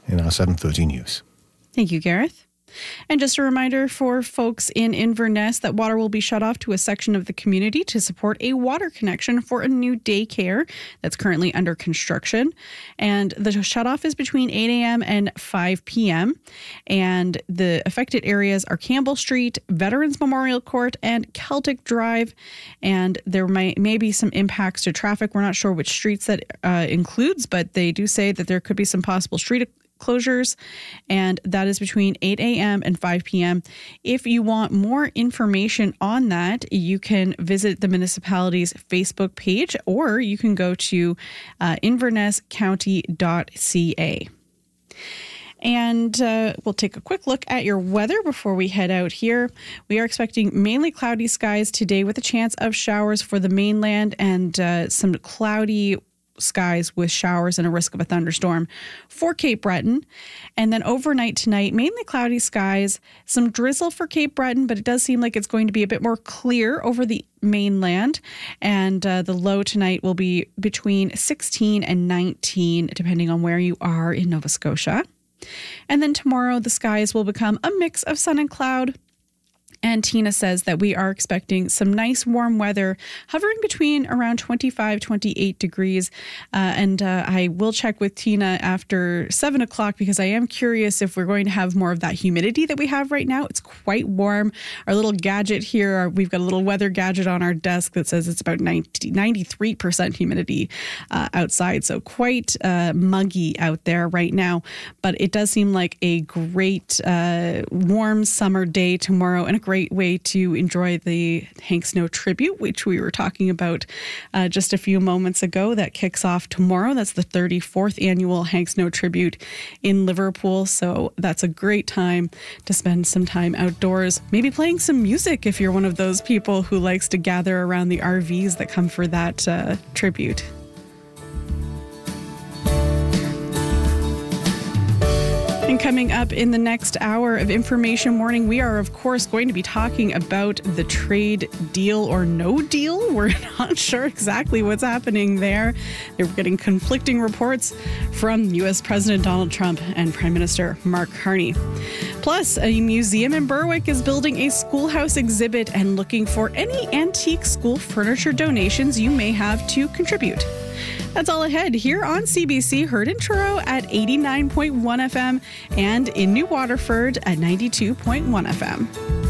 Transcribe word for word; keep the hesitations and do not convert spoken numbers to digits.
in our seven thirty news. Thank you, Gareth. And just a reminder for folks in Inverness that water will be shut off to a section of the community to support a water connection for a new daycare that's currently under construction. And the shutoff is between eight a.m. and five p.m. And the affected areas are Campbell Street, Veterans Memorial Court, and Celtic Drive. And there might may be some impacts to traffic. We're not sure which streets that uh, includes, but they do say that there could be some possible street closures, and that is between eight a.m. and five p.m. If you want more information on that, you can visit the municipality's Facebook page, or you can go to uh, inverness county dot c a. And uh, we'll take a quick look at your weather before we head out here. We are expecting mainly cloudy skies today with a chance of showers for the mainland and uh, some cloudy skies with showers and a risk of a thunderstorm for Cape Breton. And then overnight tonight, mainly cloudy skies, some drizzle for Cape Breton, but it does seem like it's going to be a bit more clear over the mainland. And uh, the low tonight will be between sixteen and nineteen, depending on where you are in Nova Scotia. And then tomorrow, the skies will become a mix of sun and cloud. And Tina says that we are expecting some nice warm weather hovering between around twenty-five, twenty-eight degrees. Uh, and uh, I will check with Tina after seven o'clock because I am curious if we're going to have more of that humidity that we have right now. It's quite warm. Our little gadget here, our, we've got a little weather gadget on our desk that says it's about ninety, ninety-three percent humidity uh, outside. So quite uh, muggy out there right now. But it does seem like a great uh, warm summer day tomorrow and a great way to enjoy the Hank Snow tribute, which we were talking about uh, just a few moments ago. That kicks off tomorrow. That's the thirty-fourth annual Hank Snow tribute in Liverpool. So that's a great time to spend some time outdoors, maybe playing some music if you're one of those people who likes to gather around the R Vs that come for that uh, tribute. And coming up in the next hour of Information Morning, we are, of course, going to be talking about the trade deal or no deal. We're not sure exactly what's happening there. They're getting conflicting reports from U S President Donald Trump and Prime Minister Mark Carney. Plus, a museum in Berwick is building a schoolhouse exhibit and looking for any antique school furniture donations you may have to contribute. That's all ahead here on C B C, heard in Truro at eighty-nine point one F M and in New Waterford at ninety-two point one F M.